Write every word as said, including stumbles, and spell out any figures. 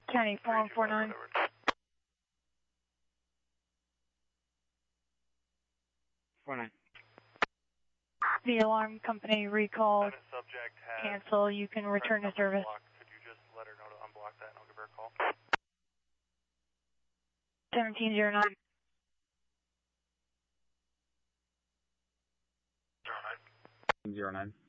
County four one four nine. four nine. The alarm company recall, cancel, you can return to service. Could you just let her know to unblock that and I'll give her a call? seventeen zero nine. Zero nine. Zero nine.